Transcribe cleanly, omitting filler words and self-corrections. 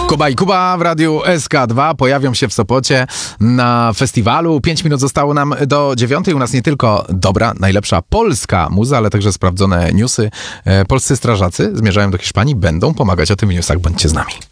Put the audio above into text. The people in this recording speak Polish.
Kuba i Kuba w radiu SK2 pojawią się w Sopocie na festiwalu. 5 minut zostało nam do 9. U nas nie tylko dobra, najlepsza polska muza, ale także sprawdzone newsy. Polscy strażacy zmierzają do Hiszpanii, będą pomagać o tym w newsach. Bądźcie z nami.